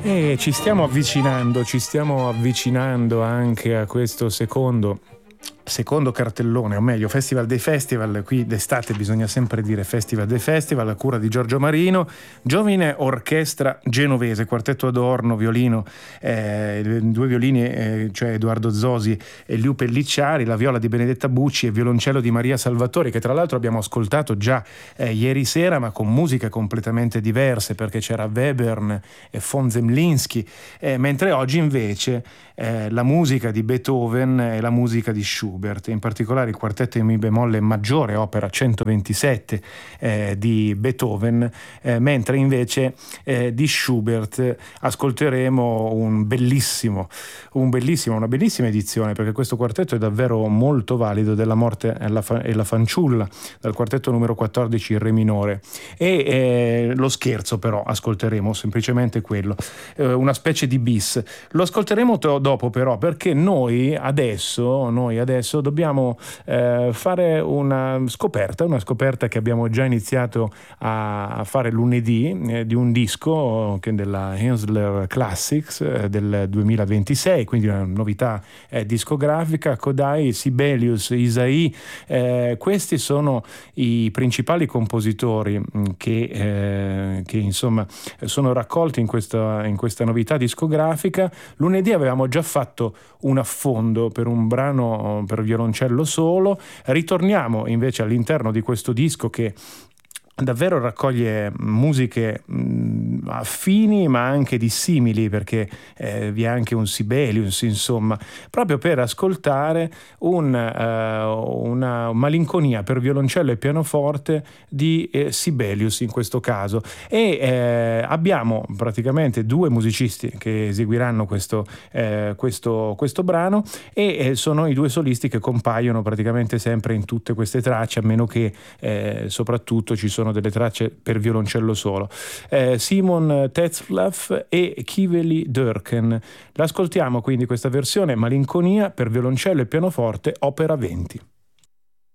E ci stiamo avvicinando anche a questo secondo cartellone, o meglio Festival dei Festival. Qui d'estate bisogna sempre dire Festival dei Festival, a cura di Giorgio Marino. Giovine orchestra genovese, quartetto Adorno, violino, due violini, cioè Edoardo Zosi e Liu Pellicciari, la viola di Benedetta Bucci e violoncello di Maria Salvatori, che tra l'altro abbiamo ascoltato già ieri sera, ma con musiche completamente diverse, perché c'era Webern e von Zemlinsky, mentre oggi invece la musica di Beethoven e la musica di Schubert, in particolare il quartetto in mi bemolle maggiore, opera 127 di Beethoven, mentre invece di Schubert ascolteremo una bellissima edizione, perché questo quartetto è davvero molto valido, della Morte e la fanciulla, dal quartetto numero 14 in re minore. E lo scherzo però ascolteremo semplicemente quello, una specie di bis. Lo ascolteremo dopo però, perché noi adesso dobbiamo fare una scoperta che abbiamo già iniziato a fare lunedì, di un disco che della Hensler Classics del 2026, quindi una novità discografica. Kodai, Sibelius, Isai, questi sono i principali compositori che insomma sono raccolti in questa novità discografica. Lunedì avevamo già fatto un affondo per un brano per violoncello solo. Ritorniamo invece all'interno di questo disco, che davvero raccoglie musiche affini ma anche dissimili, perché vi è anche un Sibelius, insomma, proprio per ascoltare una malinconia per violoncello e pianoforte di Sibelius in questo caso. E abbiamo praticamente due musicisti che eseguiranno questo brano, e sono i due solisti che compaiono praticamente sempre in tutte queste tracce, a meno che soprattutto ci sono delle tracce per violoncello solo. Simon Tetzlaff e Kiveli Durken. L'ascoltiamo quindi questa versione, Malinconia per violoncello e pianoforte, opera 20.